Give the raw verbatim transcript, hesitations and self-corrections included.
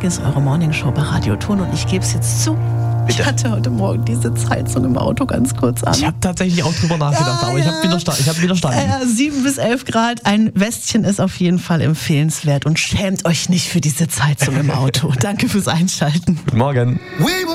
ist eure Morningshow bei Radio Ton und ich gebe es jetzt zu. Bitte. Ich hatte heute Morgen die Sitzheizung im Auto ganz kurz an. Ich habe tatsächlich auch drüber nachgedacht, Ja, aber ich ja. habe widerstanden. Ich hab widerstanden. Äh, sieben bis elf Grad, ein Westchen ist auf jeden Fall empfehlenswert und schämt euch nicht für die Sitzheizung im Auto. Danke fürs Einschalten. Guten Morgen.